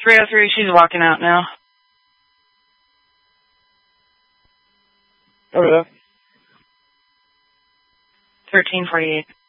303, she's walking out now. Over there. 1348.